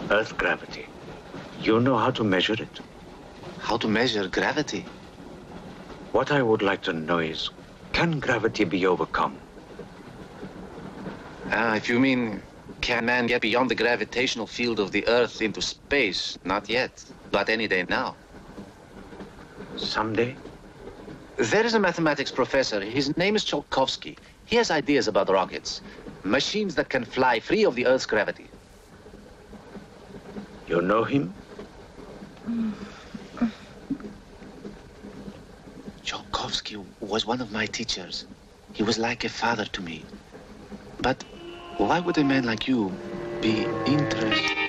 Earth gravity. You know how to measure it? How to measure gravity? What I would like to know is, can gravity be overcome? If you mean, can man get beyond the gravitational field of the Earth into space? Not yet, but any day now. Someday? There is a mathematics professor. His name is Tsiolkovsky. He has ideas about rockets. Machines that can fly free of the Earth's gravity. You know him? Tsiolkovsky was one of my teachers. He was like a father to me. But why would a man like you be interested?